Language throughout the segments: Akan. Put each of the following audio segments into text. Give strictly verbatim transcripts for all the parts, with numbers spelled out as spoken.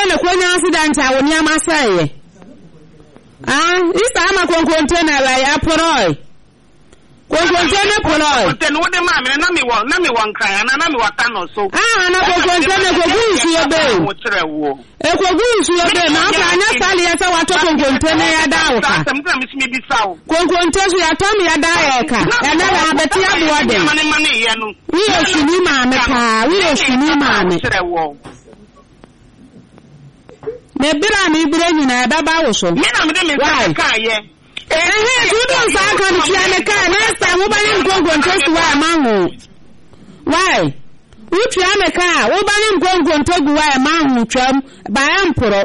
na kwanya accident a woni amasaye ah isa ama konkontena la ya poroi konkontena poroi konkontena wo de ma me na me wo na me wo nkran na na me wata no so ah na konkontena kogunsu ye be wo kire wo e kogunsu ye be na fa anya sale ya sa wato konkontena ya dawo ka sam kam mi bi sawo konkontena ya to me ya dawo ka ya na la beti abuo de mane mane ye no wi o shini ma me pa wi o shini ma me kire wo me bira mi bira nyina e baba wo so me na me de me ka ye eh you don't say can you na ka na sa wo ba ni ngongo ntosu wa manwo why you try na ka wo ba ni ngongo ntogu wa manwo twam ba ya mporo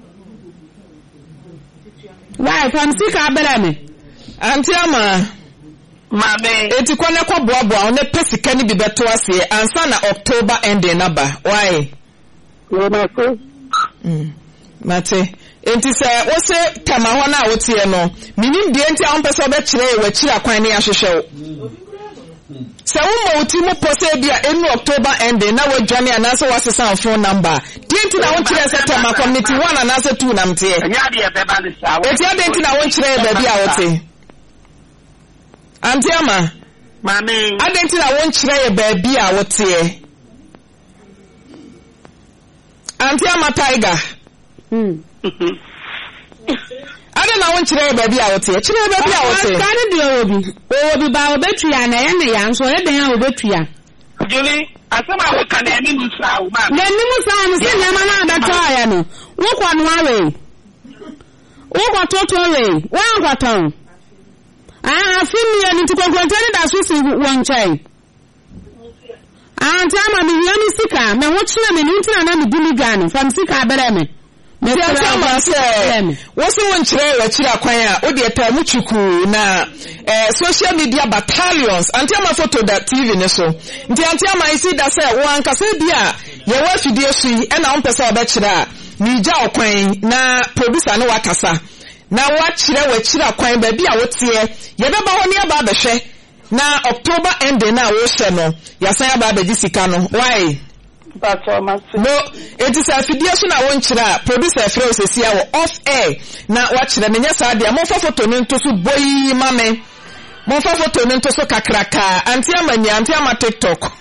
why from sika bira me anti ama mame eti kone kwa boaboa one pesika ni bibeto ase ansa na October ending naba why wo na so mm mate enti se wo se kama ho na wotie no minim de enti awon pese obekire e wakira kwan ne ahwehwe wo se wo mo uti mo pose bia enu October ending na wo dwane anase wasesa phone number de enti na won kire se tema community one anase two na mte nya de e beba ni sa eti ade enti na won kire ba bia wote anti ama mame ade enti na won kire ba bia wote anti ama tiger hmm ada na won kire ba bia wote kire ba bia wote ka de obi obi ba obetua na ye ne ya nso ye den ya obetua Julie asema wo kan eni musa wo ma na ni musa mu se nyama na adato ya no wo kwa no awe wo kwa toto we wo kwa ton ah afimi ya ni tukokontani da so si won chai ah tama mi yami sika me wo kire me ni ntina na me diligan from sika bere me me tama se wo se won kire wa kira kwan a wo de ta mu chuku na eh social media battalions anti ama photo da T V ne so nti anti ama isi da se wo anka se bia ye wa fidie su e na won pese obekira ni ja okwan na producer ne wakasa na wa kire wa kira kwan ba bia wo tie ye beba ho ne aba behwe na October ending na wo hye no ya san aba ba jisika no why no it is a fidie so na won kira producer frɛ osesia wo off air na wa kire ne nya sa dia mo fa photo ne nto so boyi mame mo fa photo ne nto so kakraka anti amanya anti ama TikTok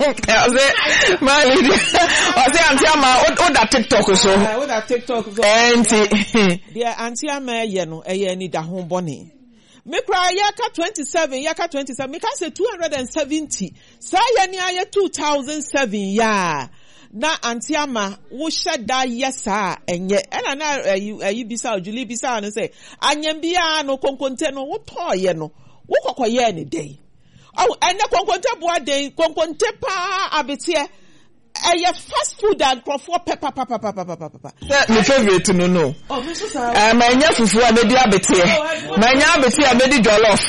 Ose mali ose anti ama o da TikTok so o da TikTok so anti dia anti ama ye no eye ni da ho bone me cry yaka twenty-seven yaka twenty-seven me can say two hundred seventy sa ya ni aye two thousand seven ya na anti ama wo sheda yesa enye ena na ayi bisa Julie bisa no say anyam bia no konkonte no wo toye no wo kokoye ni dey oh ene konkonte boa dey konkonte pa abetie eye fast food and crofo pepper papa papa papa papa my favorite no no oh me so sa eh manya fufu abedi abetie manya abetie abedi jollof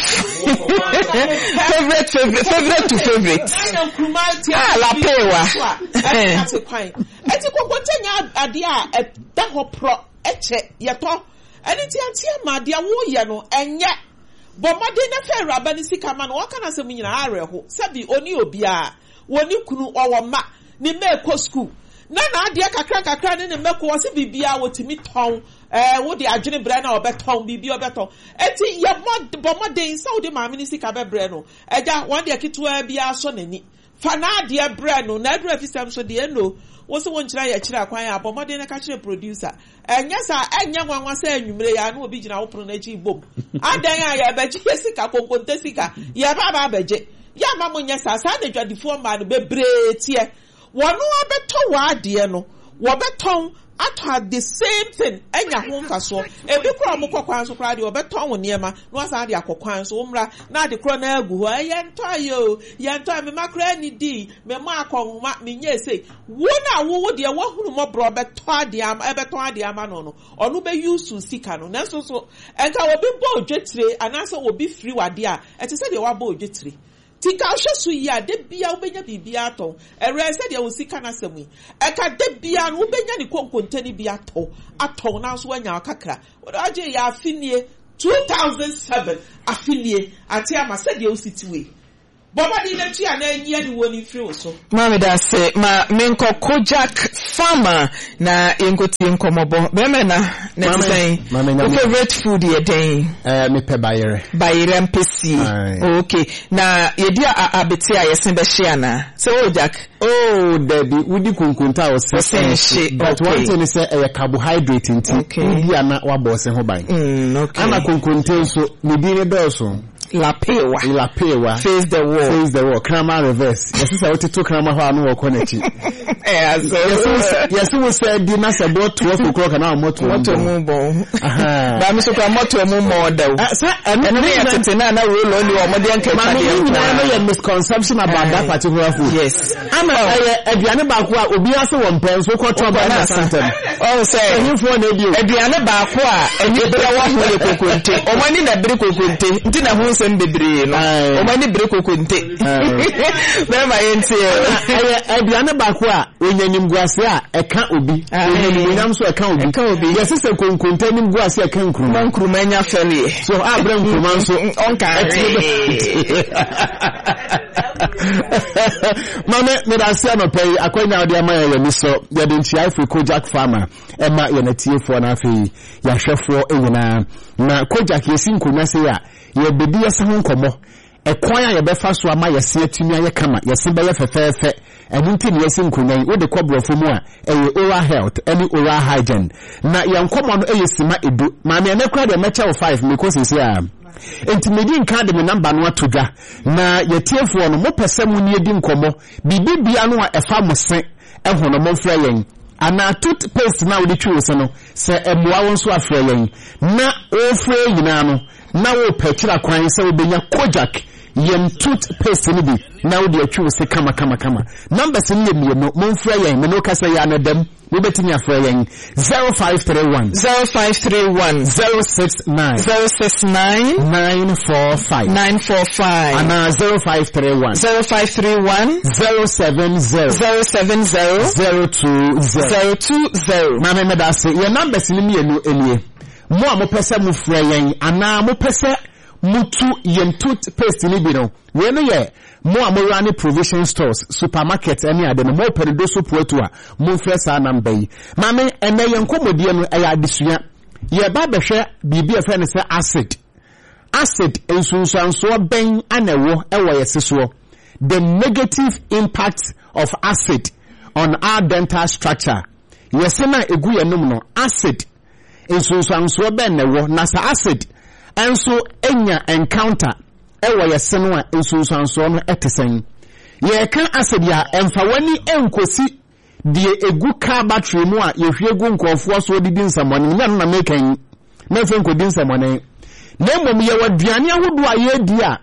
favorite favorite favorite to favorite ah la pewa ati kwan ati konkonte nya ade a da ho pro eche yeto eni ti anti ma de wo ye no enye bomade na fe raba ni sika ma no waka na se mu nyina areho sabi oni obia woni kunu owo ma ni meko school na na ade kakra kakra ne meko wose bibia wotimi ton eh wo de adwene bre na obeton bibia obeton eti ye mod bomade saudi ma ni sika be bre no eja won de kitwa bia so nani fa na ade bre no na adu afisam so de no wo se won kira ya kira kwan ya bomade na ka kire producer enya sa enya nwanwa sa anwumre ya na obi gina wo pro na chi bom adan ya ya beji sika konkonte sika ya baba beje ya mamu nya sa sa de dwadifo ma no bebre tie wono abeto waade no wo beton atwa the same thing enya ho mfaso ebi kro mo kokwan so kra de wo beton wo niema no asa de akokwan so umra na de kro na agu ho ye nto ayo ye nto me makra ni di me ma akonma me nya sei wo na wo wo de wo hunu mo bro beto ade am e beton ade am no no onu be use sika no na so so enka wo bi bo dwetire anasa wo bi free wade a eti se de wa bo dwetire tika hwesu ya de bia ubenya bibia aton ere se de wo sika na semu e ka de bia no ubenya ni konkonte ni bia aton aton na so anya akakra wo aje ya afinie two thousand seven afinie ati ama se de wo sitiwe Baba di na tia na enye ni woni free so. Mami da se ma menko Kojak Farmer na yenkoti nkomobo. Be me na na say. Your favorite food ye den? Eh me pe bayere. Bayere mpesi. Okay. Na ye dia abeti a yesen be hye na. So Kojak. Oh, Debbie, udi kunkunta o se. But one thing is say a carbohydrate nti. Udi ana wa bo se ho ban. Mm, okay. Ana kunkunta so ni bi ne do so. La pewa. La pewa. Face the wall. Face the wall. Krama reverse. Yes, I want to talk krama ho anu wako nechi. Eh, so. Yes, we said dinner say about twelve o'clock na moto. Moto mu bon. Aha. Ba mi so kwa moto mu mo da. Ah, sir, and no ya tete na na roll on your mother and catch. Man, na no misconception about that particular food. Yes. Ama aduane ba ko a obi ase won pen so ko to ba na santem. Oh, say. Ehun fo na bio. Aduane ba ko a eni bere wa ho le kokonte. O mani na bere kokonte. Nti na ho sem bebre no. O mani bere kokonte. Be ma yenti e. Aduane ba ko a onyanim guase a eka obi. Onyanim nyam so eka obi. Eka obi. Yes, say kokonte nim guase eka nkruma. Nkruma nya fele. So abra nkruma so onka. Mama me da se no pay akwanya ode ama ya ni so ya de ntia Free Kojak Farmer e ma ya na tiefo na afi ya hwefo enyina na Kojak yesi nkonya se ya ye bedi ya se ho nkomo e kwan a ye befa so ama ye se atumi aye kama ye se be ye fefefe enu nti ne yesi nkonya wo de kobrofo mu a e oral health any oral hygiene na ya nkomo no e yesima edu ma me na kra de mecha o five me ko sisi a enti medi nka de me number no atodwa na yetiefo no mo pese mu ne edi nkomo bibibia no a efa mo se ehono mo fra yen ana toothpaste na wo de twi so no se emoa won so afra yen na o fra yina no na wo pekira kwan se wo benya Kojak yem toothpaste ni bi na wo de atwi so kama kama kama numbers ni yem no mo fra yen me no kasa ya na dem we betimi afra yen zero five three one zero five three one zero six nine zero six nine nine four five nine four five ana zero five three one zero five three one zero seven zero zero seven zero zero two zero zero two zero. Mama me da say your numbers ni me enu elie mo a mo pese mo fra yen ana mo pese mutu yen toothpaste ni bi no we no ye mo a mo run provision stores supermarket any ade no mo peredo so poetu a mo fra sa number yi mama ene yen komodie no e ya adesua ye ba behwe bibi e fa ne se acid acid ensunsanso ben anewo e wo yeseso the negative impact of acid on our dental structure yesena egu yenum no acid ensunsanso ben newo na sa acid enso enya encounter ewo yeseno a ensunsanso no etesen ye kan acid ya emfa wani enkosi die egu car battery mu a yehwe egu nkofo so didi nsamone nya na mekan na fe nkodi nsamone na mmom ye waduane ahodo a ye di a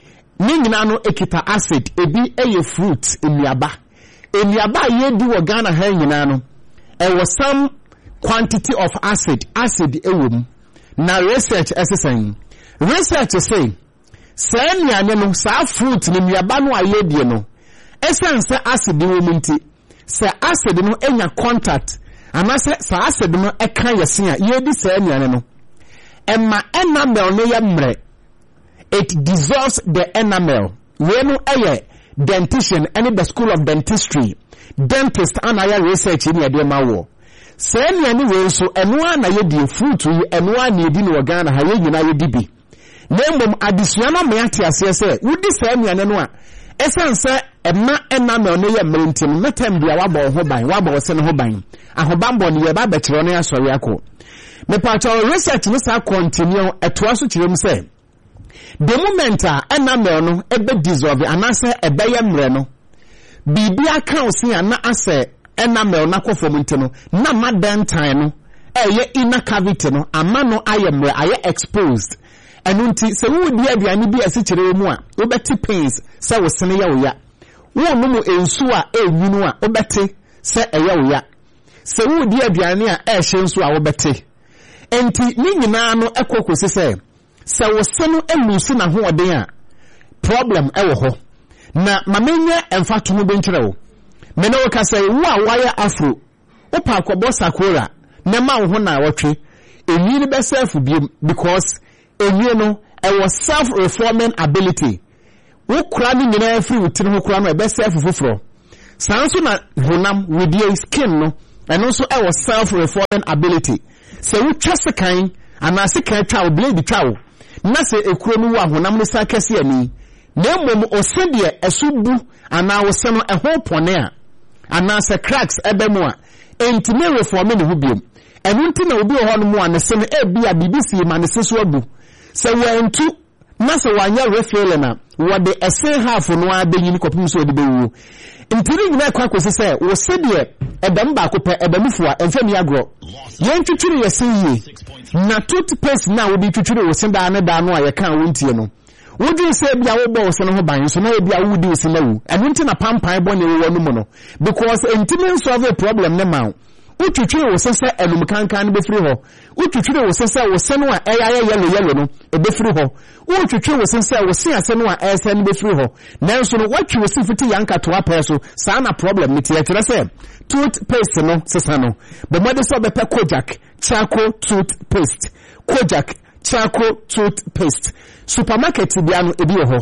ni nyina no ekita acid ebi eye fruit eniaba eniaba ye di wo Ghana ha nyina no e was some quantity of acid acid ewom na research assessing research say say niane no sa fruit ni eniaba no aye die no essence acid ewom nti say acid no enya contact amase sa acid no eka yesen a ye di say niane no emma enamel no ye mre it dissolves the enamel we no eye dentition any the school of dentistry dentist anaya research ni ade ma wo say niane we so eno ana ye di fruit yi eno ana ye di no Ghana ha ye nyina ye di bi na mbom adesua no me ate ase se wudi say niane no a esanse emma enamel no ye mre ntim na tem bia wabɔ ho ban wabɔ se no ho ban ahobambo ne ye ba bekere no ya sɔre akɔ me pato research no sa continue etoa so kirem say the moment a enamel no ebe dissolve anase ebe ye mre no bibi aka osi ana ase enamel na kwofom ntino na ma dental no eye inner cavity no ama no aye mre aye exposed enu nti se wo di aduane bi ase kire mu a obeti pains se wo sene ya wo ya wo no mu ensu a enwunu a obeti se eye wo ya se wo di aduane a e hye nsu a obeti enti ni nyina no ekokosi se se wo senu emusi na ho oden a problem e wo ho na mamenye emfato mu benkyere wo me no ka se wo a waya afro wo pa akobo sakora na ma wo ho na wotwe enyi ni be self biem because enyi no e was self reforming ability wo kura ni nyina free witiri ho kura no e be self fufuro sanso na honam with your skin no and also our self reforming ability so we trust kan ana se kan twa blade twa na se ekuro no wa honam no sa kase ani na mmom osede esubu ana wo se no eho pone a ana se cracks ebemu a entime reforming ho biom enu nti na obi ho no mu ane se no e bia bbc ma ne seso abu se wantu na se wanya refill na wo de ese half no abeyin kopim so de bewu ntiri nyina kwa kwese se wo se de edam ba ko pe edamufu a enfam yagro yen twitwiri yesenye na toothpaste na wo di twitwiri wo se da ne da no a ye kan wontie no wodi se bia wo bo se no ho ban so na e bia wodi se na wu enu nti na pampan bo ne wo no mu no because intimi solve a problem ne ma utwitwiri wo se se elum kankan ne be free ho utwitwiri wo se se wo se no a eya yellow yellow no e be free ho utwitwiri wo se se wo se ase no a ese ne be free ho nanso no watwi wo se fiti yanka to apɛ so saa na problem ne tie kire se toothpaste no sesa no be mo de so be pe Kojak charcoal toothpaste Kojak charcoal toothpaste supermarket bia no ebi wo ho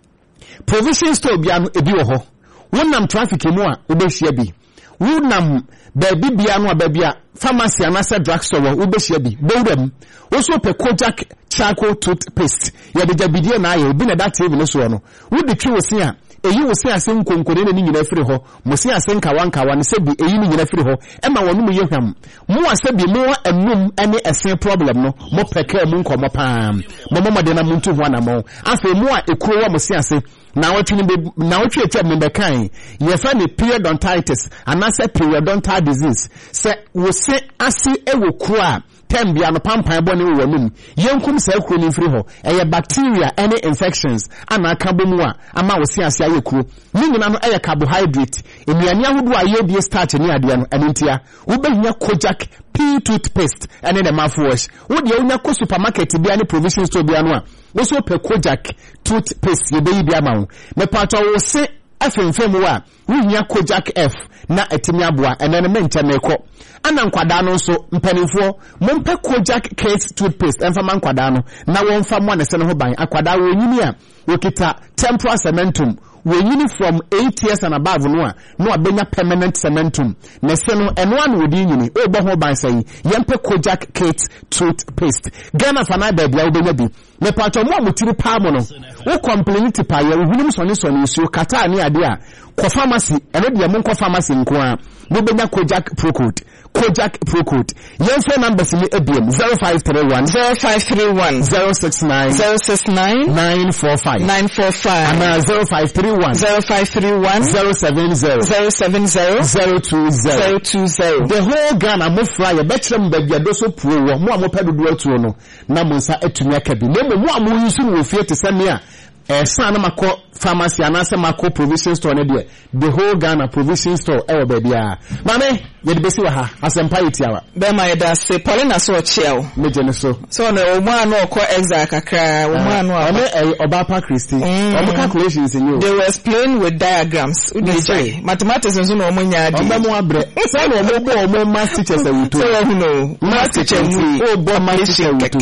provision store bia no ebi wo ho wonam traffic mu a obehia bi wonam baby bia no ababia pharmacy anasa drugstore wo behia bi bowdam wo so pe Kojak charcoal toothpaste ya de jabidie na aye obi na that tv no so no wo de twi wo se a eyi wo se ase nkonkore ne nyina firi ho mo se ase nka wanka wan se bi eyi ne nyina firi ho e ma wonu mu yehwam mo ase bi mo anum ene ese problem no mo peke mu nkomo pam mo mo de na muntu ho na mo afa mo a ekuro wa mo se ase na wotwe ne na wotwe etia me bekan ye fa ne periodontitis anase periodontal disease se wo se ase ewo kuro a tembia no pampan bo ne wo num yenkum sa kuro ni firi ho eye bacteria any infections ana ka bo mu a ama wo se ase ayekuro ni nyina no eye carbohydrate enuane ahodo a ye die starch ni ade no enentia wo behia Kojak pea toothpaste ene the mouthwash wo de unya ko supermarket bia ne provision store bia no a wo so pe Kojak toothpaste ye beyi bia ma wo me pato wo se afemfem wo a wo hia Kojak F na etimi aboa ene ne mencha na ekọ ana nkwada no so mpanimfo mompe Kojak case toothpaste enfa man kwada no na wonfa mo ne se no ho ban akwada wo nyini a wokita temporal cementum we yini from eight years and above no a no abenya permanent cementum na se no eno an wodi yini o bo ho ban sai yempe Kojak case toothpaste Ghana fana da bia obenya bi me pato mo amutiri pa mo no wo complain ti pa ya uhunum sone sone isu kata ani ade a ko pharmacy eno de mo ko pharmacy nko a mo benya Kojak Procode Kojak Procode yen phone numbers ni abiem zero five three one zero five three one zero six nine zero six nine nine four five nine four five and zero five three one zero five three one zero seven zero zero seven zero zero two zero zero two zero. The whole Ghana mo fry e betrem bagia do so pro wo mo amopa dodo atuo no na mo nsa atumi akabi na mo amu yusu no fie te same a eh san na makọ pharmacy anase makọ provision store ne de the whole Ghana provision store e wo ba bia mame ye de besi wa ha asempa yetiawa be ma ye da se Paulina so chiel meje ne so so na o mu anu okọ exact kakra o mu anu a me Obapa Christy o mo calculations in you they were explained with diagrams udije mathematics nso na o mo nya adi o mo abre say no mo bo o mo math teachers awuto so we know math teachers o bo math teachers awuto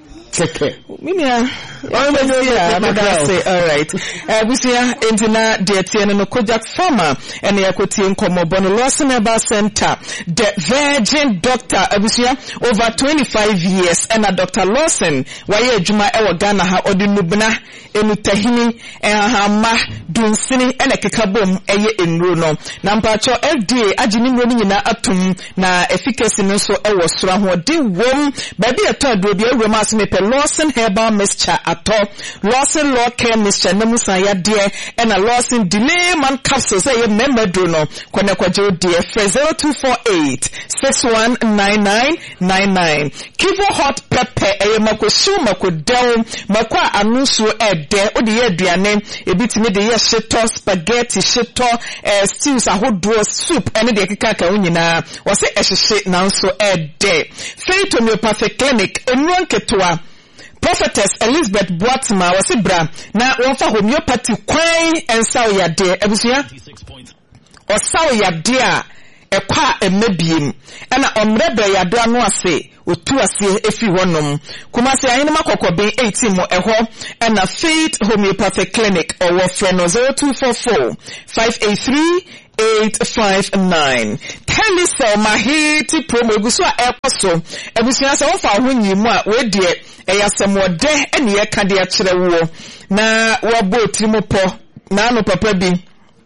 keke minia yeah that's it all right uh we see entina de tie no Kojak farmer and yakotie nkomo bono Lawson Herbal Center the virgin doctor abusia over twenty-five years and a Doctor Lawson waye adwuma e wo Ghana ha odinubna enutahini ehama dunsini ene kekabom eye enro no na mpacho F D A agini nro ni nyina atum na efficacy no so e wo soro ho de wom ba bi eto do bi ewura ma se me Lawson Herbal Mixture ato Lawson Law Care Mixture na musa ya de and a Lawson delay man capsules say member do no kwana kwaje de zero two four eight six one nine nine nine nine Kivo hot pepper e makosu makodel makwa anusu e de odi ye aduane ebitimi de ye sheto spaghetti sheto eh, stews ahodo soup ene de keka ka unyina wose ehhehye nanso e de Faith Homeopathic Clinic enron ketwa Prophetess Elizabeth Boatma wase bra na wonfa homeopathy kwan ensaw yade abusia osaw yade a ekwa emebiem ena omrebe yade anu ase otu ase efi honom Kumasi Ahinema Kokobe eighteen mo eho and a Faith Homeopathic Clinic or freno zero two four four five eight three eight five nine. Telecel Mahiti promo eguso a ekoso ebusua se wofa ho nyimu a we de eyasemode ene ye kade a kire wo na wo bo trimopo na no papa bi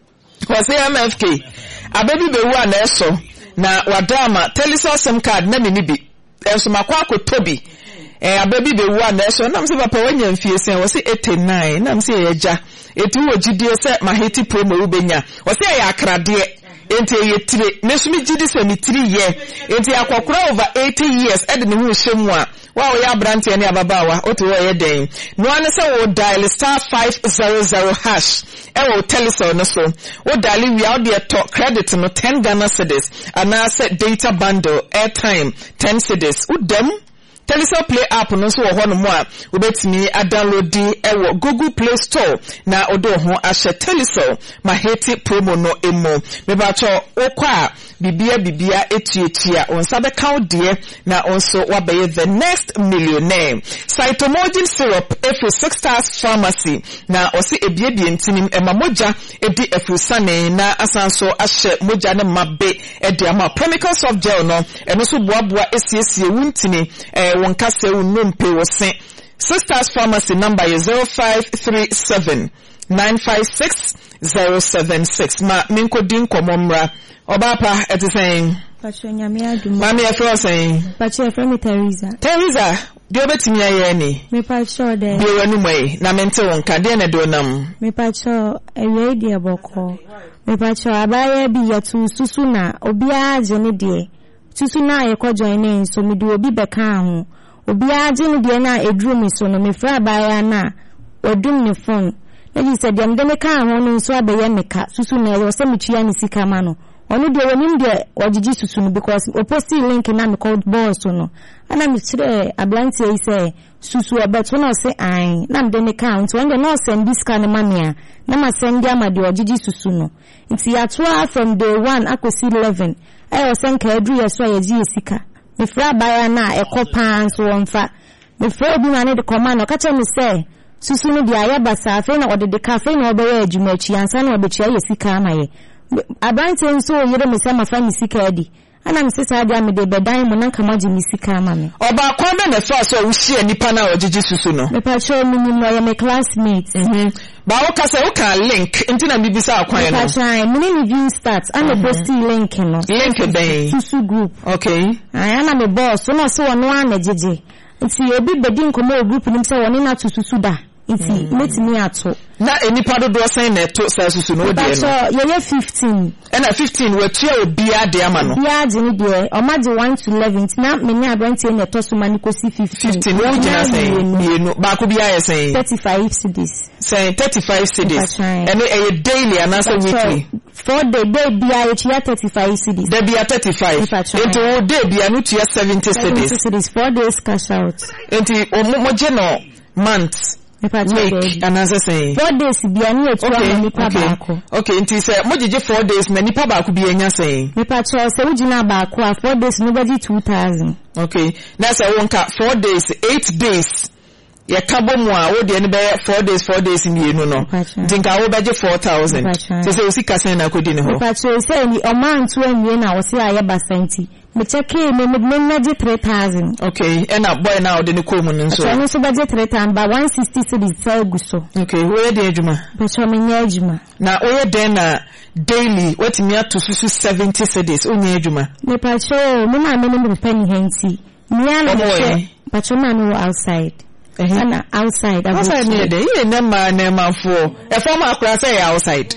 wase M F K abebi bewu a na eso na wadama Telecel sim card na ni bi enso makwa akotobi eh abebi bewu a na eso na mse papa wanya mfie sen wase eighty-nine na mse yeja etu wo gidie se Mahiti promo ubenya wase ya akrade enti ye tire mesumi gidi se mi three ye enti akokora over eighty years ede ne hu hyemu a wa wo ya brante ne ababawa otu wo ye den no ane se wo dial star five hundred hash e wo Telecel no so wo dial wi out there to credit no ten Ghana cedis ana se data bundle airtime ten cedis udem Telecel Play app no so wo ho no mo a obetimi a download di ewo Google Play Store na odo ho ahye Telecel Mahiti promo no emo me ba cho okwa bibia bibia etuetua onsa be count de na onso wabaye the next millionaire Cytomogin syrup every six stars pharmacy na osi ebiebie ntinim ema moja edi efusane na asanso ahye moja ne mabbe edi ama chemical soft gel no eno so boaboa esiesie wuntini eh won kase unumpe wo se Sisters Pharmacy number is zero five three seven nine five six zero seven six ma minko din komomra obapa et is saying Pacho nyame adum mami afro saying Pacho afro me Teresa Teresa do betimi aye ni me pacho de bi wanu mai na mente won ka de na do nam me pacho ewe de boko me pacho abaye bi yatu susu na obi aje ne de susu na ye ko join in so me do obi beka ho obi aje ne de na edru mi so no me fra abaye na odum ne phone na said dem de me ka ho no so abaye me ka susu na ye so me tua ne sika ma no onu de wonim de ogigi susu no because oposti link na me called boss no ana me tire ablanti e say susu abeto no say ai na me de me ka nti won de no send this kind of money na ma send ya ma de ogigi susu no nti ya toa from day one akosi eleven ayo senka edru ye so ye ji sika me fra baya na ekopan so wonfa me fra obi ma ne de command no ka che me say susu no dia ya basa afi na ode de cafe na obewe adwuma chi ansa na obechi ye sika ma ye abanti nso yire me say mafa ni sika adi ana me sisa adi ame de bedan mo nanka maji mi sika ma me oba kwa be na fa so wo hie nipa na ogigi susu no me pa cho mi ni no ye me classmates mhm ba wo ka say wo ka link ntina bibisa akwan no me pa cha mi ni view start ana post link no link dey susu group okay ana me boss no so no ana jeje nti obi bedin komo group nim say woni na susu da nti metimi ato na enipa do do sen na to sa susu no de no so ye ye fifteen na fifteen we tua obi ade ama no bia ade ni de o ma de one to eleven na me ni abrantie na to so mani ko si fifteen fifteen wo jina sen yenu ba ko bia ye sen thirty-five cedis sen thirty-five cedis eno e daily and also weekly for the day bia ye tia thirty-five cedis day bia thirty-five into wo day bia no tia seventy cedis four days cash out enti o mo je no month week and as I say four days bia ni etu ama nipa baako okay nti say mo jeje four days na nipa baako bia nya say nipa cho say ujina baako a four days no body two thousand okay na say wonka four days eight days ye kabo mu a wo de ne be four days four days ni enu no dinka wo beje four thousand say say usika sen na kodi ne ho nipa cho say ni o man to anwie na wo say aye basanti me check me me me three thousand okay and a boy now de ne ko mu nso so no so budget three thousand ba one sixty cedis say guso okay wo ye de adwuma but so me nya adwuma na wo ye de na daily what me to susu seventy cedis o nya adwuma me pa cho me na me me penny henti me ana me pa cho na no outside ana outside outside me de ye na ma na ma fo e form akura say outside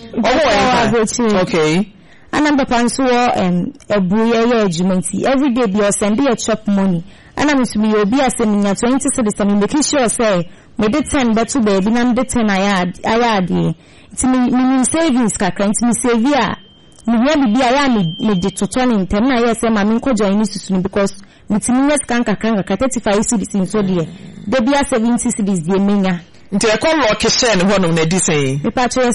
oh okay ana papa nso um ebuye ye adwumanti every day be o send your chop money ana misumi obi asem nya twenty cedis am make sure say me de ten betu baby na de ten ayad ayad it me me savings kakra it me save ya me ya bibi aya me me de toton ntem na yes ma me nko join susu because me timi yes kan kakra kakra thirty-five cedis nso de de bia seventy cedis de menya nti e call lock share ne hono na di say me pa cho start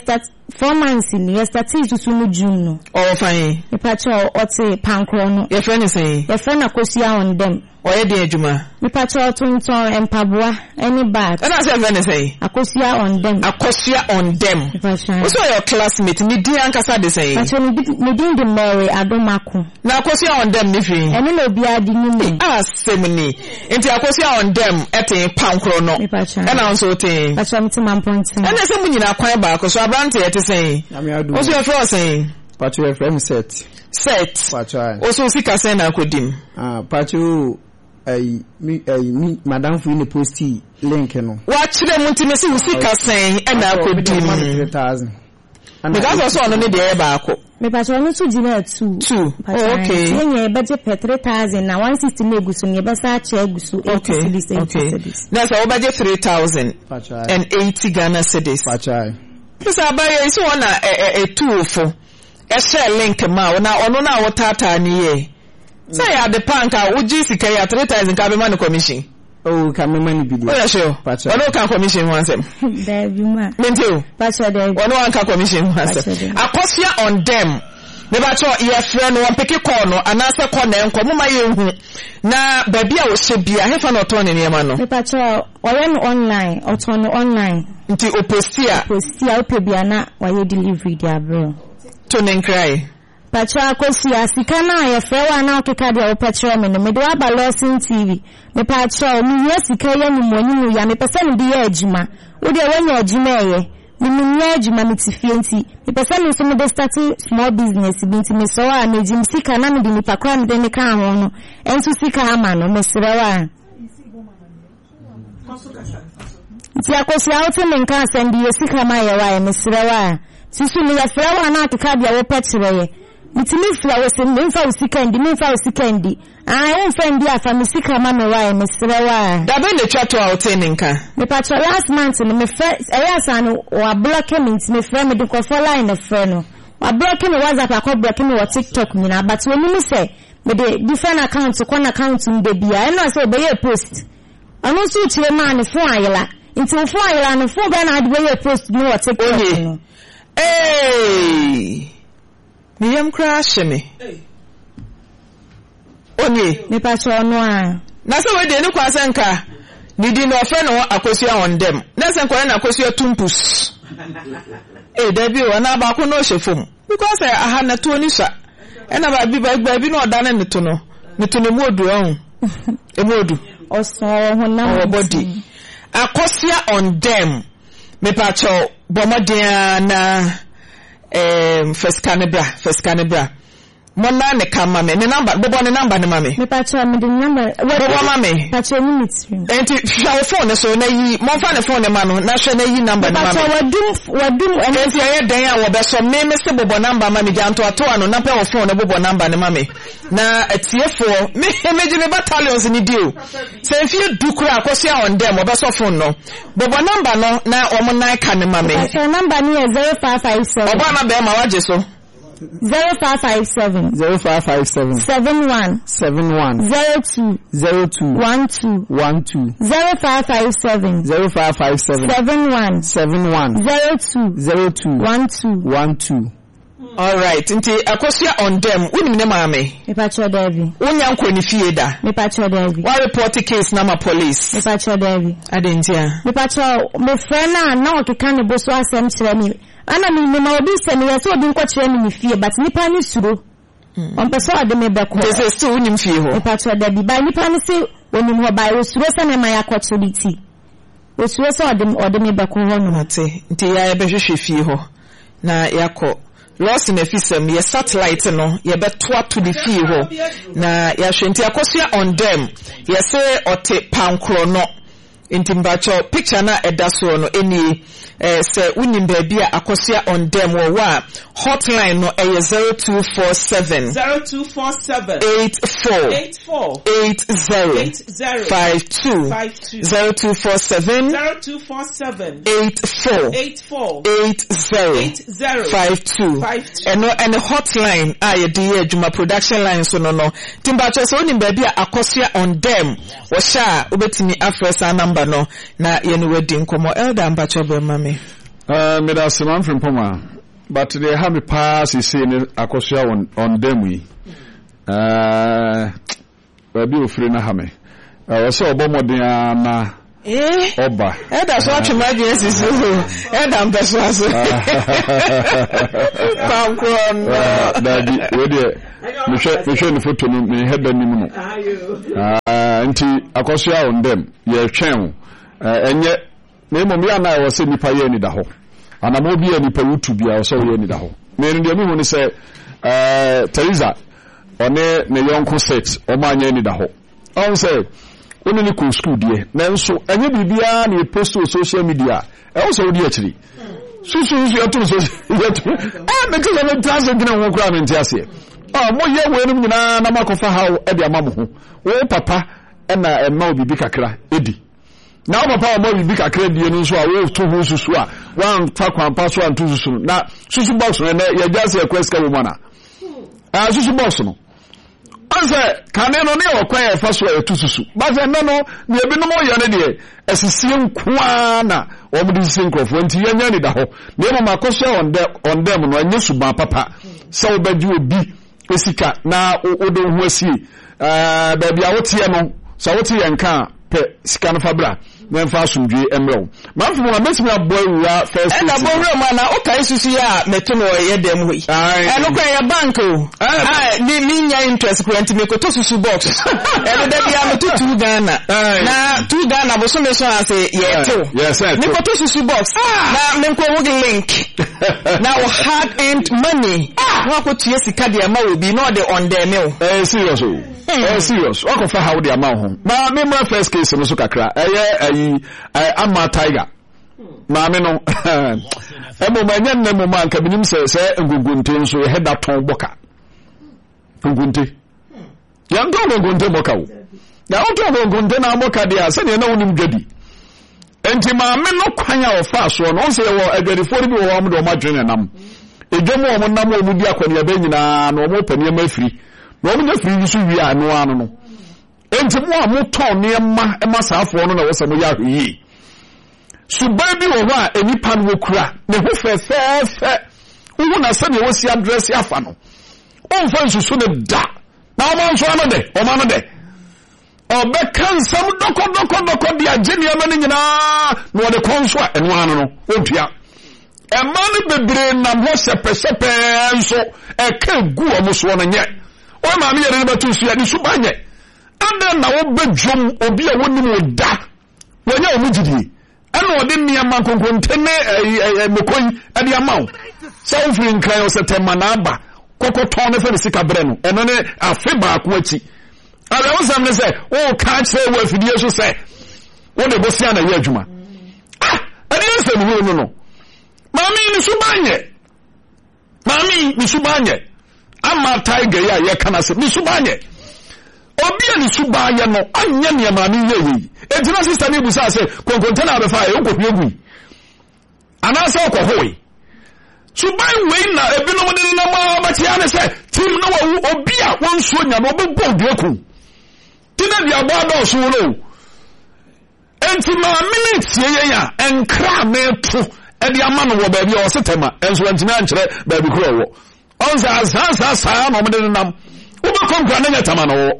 four months in yesterday to sunu June no. Oh fine. Me pacho ote pankro no. Your friend is saying. Your friend akosia on them. Oye di ejuma. Me pacho tonton empaboa any bag. And that's your friend is saying. Akosia on them. Akosia on them. Me pacho. Also your classmate ni di ankasa de saying. Pacho me di the Mary adomako. Na akosia on them ni fi. Eni no bia di ni. Ah semni. Enti akosia on them ete pankro no. Me pacho. And also te. Pacho me ti mamponti. And say mu nyina kwan ba ko so abrante ete saying. Also your friend saying. Pacho your friend set. Set. Pacho. Also sika say na kodim. Ah Pacho ai mi ai mi madam fu ni posti link no. Wa kire mu ntime se usika sen e na kodim three thousand. Because also on the day ba ko. Me pacho no su jina two. Two. Oh, okay. Yenye budget per three thousand na one sixty na egusu ne besa cha egusu eighty cedis. Okay. That's our budget three thousand and eighty Ghana cedis. Pacho. Plus abaye so na e e two fo. E share link ma na ono na wo tata ni ye. Say ya the panka uji sika ya three thousand ka be man commission. Oh, can me money be there. Oh, yeah, sure. Pacho. Ono kan commission once. There be ma. Mentio. Pacho there. Ono an kan commission once. Akosia on them. Ne ba cho ye frɛ no peke call no anase call na enko moma ye hu na baby a wo hye bia hefa na oton ne niam no. Ne pacho ore no online, oton no online. Nti opostia. Opostia ope bia na wa ye delivery dia bro. To ne nkrai. Pacho akosia sika na ye frɛ wa na okeka dia opetro me no me do aba Lawson T V. Me pacho mi ye sika ye ni moni ya me pese me di ye adwuma. Wo de wanya adwuma ye. Me me ye adwuma me tifie nti. Me pese me so me dey start small business bi nti me so wa me jim sika na me di nipa kwa me de me ka ho no. Enso sika ama no me sere wa. Nti akosia wote me nka asɛm ye sika ma ye wa me sere wa. Sisu me ya sere wa na akeka dia wo petre ye. Mitimi fla wo se mfa usika ndi mfa usika ndi ah wo mfa ndi afa misika ma me wa me sere wa da be le twa to out nka me patcho last month me first eya san wa block me me frɛ me de ko follow line frɛ no wa block me WhatsApp akọ block me wa TikTok nyina but when me say me de different accounts ko na account mbe bia e no say be ye post anu so chire ma ne fo ayela nti fo ayela no fo be na de be ye post no wa TikTok no eh Miriam crash me. Onye. Me pacho no a. Na so we de ni kwase nka. Ni di no fe no akosia on dem. Na se nko na akosia tumpus. Eh da bi o na ba ko no hyefom. Because aha na to ni sha. E na ba bi ba bi no oda na ni to no. Ni to no mu odu ahun. E mu odu. Oso ho na body. Akosia on dem. Me pacho bomoden na um first canebra first canebra mona ne kama me ne number bobo ne number ne mame me pacho me the number bobo mame pacho minutes enti hwa phone so na yi mo fa ne phone ne ma no na hwe na yi number ne mame pacho wadum wadum enti aye dan a wo be so me me se bobo number mame janto ato ano na pe wo phone ne bobo number ne mame na atiefo me me ji me battalions ni dio se nfi dukura akosia on dem wo be so phone no bobo number no na o mo na ka ne mame pacho number ni zero five five seven obo na be ma waje so zero five five seven zero five five seven seven one seven one zero two zero two one two one two zero five five seven zero five five seven seven one seven one zero two zero two one two one two. All right, nti akosia on them unim ne maame me pacho Davi unya nko ni fie da me pacho Davi wa report case na ma police me pacho Davi adentia me pacho me friend na na okeka ne boso asem kire me ana me me ma obi se me yeso obi nko kire me fie but nipa ni suro on person ade me beko they say still unim fie ho me pacho Davi ba nipa ni se onim ho ba suro se me ma yakọ liti o suro se ode ode me beko ho no mate nti ya ebe hwehwe fie ho na yakọ lost in a fisem ye satellite no ye beto to the fie ho na ya hwenti akosia on them ye say ote pankro no intimbacho picture na edaso no eni eh say unim baabi a akosia on them wo wa hotline no eh zero two four seven zero two four seven eight four eight four eight zero eight zero five two five two zero two four seven zero two four seven eight four eight four eight zero eight zero five two five two and no and the hotline ah ye dey adwuma production line so no no timbacho so onim baabi a akosia on them wo sha obetimi afresa number no na ye no wedi nkomo elder mbacho be mame uh me da seman from Poma but they have me pass is saying akosua on on them we uh baby ofre na ha me uh so obomoden na eh oba eh da so atwema agency so eh da mpeso aso pankron da di we de me hwe me hwe ni photo no me head anim no ah nti akosua on them ye twen enye na imo me ana wo se nipa ye ni da ho ana mo bi nipa YouTube ya so ye ni da ho me ndi me hu ni se eh Teresa one ne yonko set o ma anya ni da ho on say oni ni ko school die nanso enye bibia na post on social media e wo so wo die akiri susu susu ya to so ah me tell me trans gina ho kura me ntiase ah mo ye we num nyina na makofa hawo e dia mamo ho wo papa e na e ma obibi kakra edi na wo papa mo bibi kakra die no so a wo to ho susu a wan fa kwampa so an to susu na susu box no na ya jase e kwesika wo mana ah susu box no anse kane no ne okwa e fa so e to susu ba se no no ne bi no mo ye ne de esisie nkwa na wo mo di sinkrofo nti ye nya ni da ho ne mo makoso on dem on dem no anya suban papa se wo bagi obi esika na odo ho asie eh ba bia wote no so wote ye nka pe sika no fabra na fa asumdwe emrew manfo mo mesimi aboyura first and aboyura ma na o kai susu ya meto no ye dem hoyi e no kwa ya bank o ah ni ni nya interest ko enti me ko to susu box e no da bia meto two Ghana na two Ghana bo so me so ase ye to ni ko to susu box na me ko wo link na o hard earned money wa ko tie sika de ma obi no de on dem o eh serious o eh serious o ko fa how de ma ho na me my first case no so kakra eh ama tiger maame no emo manya nemu man ka binim se se ngugunte nso he da ton boka ngugunte ya ndo ngugunte boka wo ya ndo ngugunte na boka dia se ne na wonim dwadi enti maame no kwanya ofa so no se wo agwadifori bi wo wa mdo madwene nam edwomo wo nam wo mudi akwani aba nyina na wo pani ma afiri na wo nya firi so wi anu anu no enti mo a mo ton ne ma e ma saafo no na wo se mo ya hwi suban bi wo wa enipa no kura ne ho fefefe wo na se ne wo si address afa no on fa nsusu ne da na o ma nso no de o ma no de o be kan sam doko doko doko dia genia ma ne nyina no de konso eno anu no ontua e ma ne bebre na mo sepe sepe nso e ka gu o mo so no nye o ma me yere ne batu su ya ni suban nye anda na wo bedwom obi a wonim oda wonya o mugidi ana ode nniama konkontene mekoyi ade amaw sa ofiri nkran o setema na aba kokoton ne fe sika bre no eno ne afe ba ko achi ala wo sam ne se o ka kire wo afidie so se wo de bosia na ye adwuma ah ade se no no no mami ni subanye mami ni subanye ama tiger ya ye kana se ni subanye obi ani subanye no anya ne mami ye yi etina sister ni busa se konkontena abefa e okopie gui anasa okohoi suban wei na ebinom de na ma batia ne se tim no wa obi a wonso nya no obebo odueku tina dia ba do so no enti ma minute ye ya enkra me to e dia ma no wo ba bia o setema enso antina nkyere ba bi kuro wo onza azansa sa no mo de nam wo ba konkra na nya tama no wo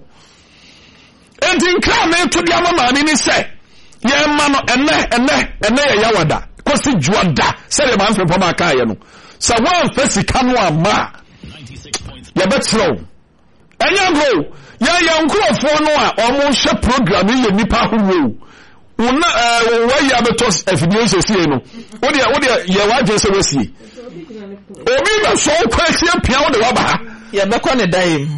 enti nkra me to dia mama ni se ye ma no ene ene ene ye yawada kosi juada se le man fepom aka ye no sa wan fasika no ama ya betro enya bro ya ya nkrofo no a omo hwe program ye nipa howo una we ya betos evidence sie no wo de wo de ye waje se wesi obi ba so kwasi apia wo de wa ba ya bekọ ne dai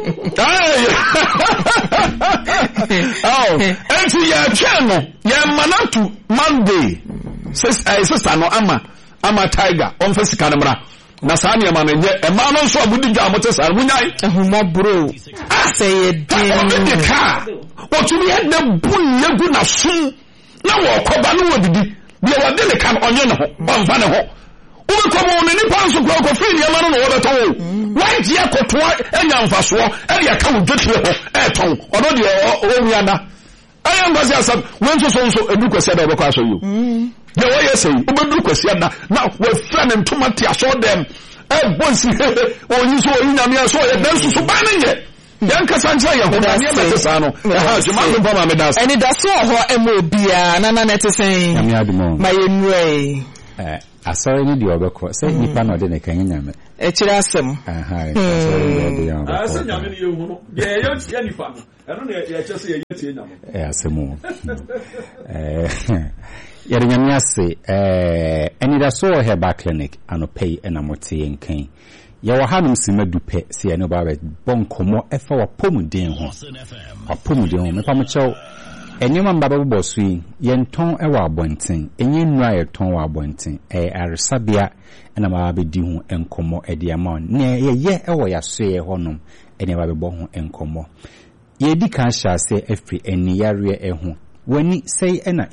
oh enti ya channel ya manatu Monday sis eh sister no ama ama tiger on fasika ne mra na saa ne ma no nye e ma no so abudi gwa mote saa munyai ehuma bro say de ka o tu ye de bun yegu na sun na wo koba no wodidi bi wa de le kan onye ne ho onfa ne ho wo ko mo ne ni panso ko ko fi ne ma no wo beto wo wa ji akotoa enya mfaso e de ka wo dwetire ho e ton odo de o wi ana aya ngwasi asab wen so so so edu kwese da obekwa so yo Ye wo ye say ubeduru kwasi ada na we friend ntoma ti aso dem e bonsi oni so oni nyame aso ye ben susu ba ne ye yan kasanche ye ho na ne metesa no ha juma no ba ma me das eni da so ho emo bia na na netesen nyame adimo ma ye nwe eh asori ni di obekọ say nipa no de ne kan nyame e kire asem aha asori de yan ah say nyame ni ye hu no ye ye tie nipa no eno ne ye che say ye tie nyame eh asemu eh yɛre nyame ase eh ɛnida so wɔ Herbal Clinic anɔpɛi ɛna mote yɛn kan yɛwɔ hanom sima dupe sɛ yɛne ba bɛ bɔnkɔmmɔ ɛfa wapɔmuden ho wapɔmuden ho mepa mo kyɛw ɛnneɛma mba bɛbɔ so yi yɛntɔn ɛwɔ abɔnten ɛnyɛ nnura yɛtɔn wɔ abɔnten ɛyɛ aresabea ɛna ma bɛdi ho nkɔmmɔ ɛde ama ne yɛyɛ ɛwɔ yɛasoɛ hɔnom ɛne ba bɛbɔ ho nkɔmmɔ yɛdi kan hyɛ ase afiri ɛniyareɛ ɛho wani sɛi ɛna